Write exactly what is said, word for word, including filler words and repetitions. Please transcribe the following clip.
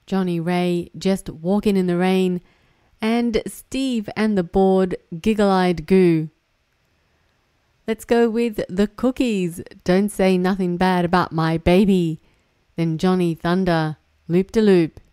Johnny Ray, Just Walking in the Rain, and Steve and the Board, Giggle-Eyed Goo. Let's go with The Cookies, Don't Say Nothing Bad About My Baby. Then Johnny Thunder, Loop de Loop.